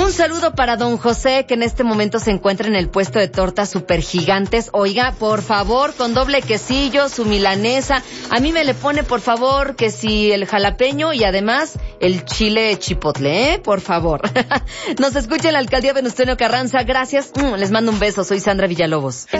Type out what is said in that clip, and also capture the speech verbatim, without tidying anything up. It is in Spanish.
Un saludo para don José, que en este momento se encuentra en el puesto de tortas super gigantes. Oiga, por favor, con doble quesillo, su milanesa. A mí me le pone, por favor, que si el jalapeño y además el chile chipotle, ¿eh? Por favor. Nos escucha la alcaldía Venustiano Carranza. Gracias. Les mando un beso. Soy Sandra Villalobos.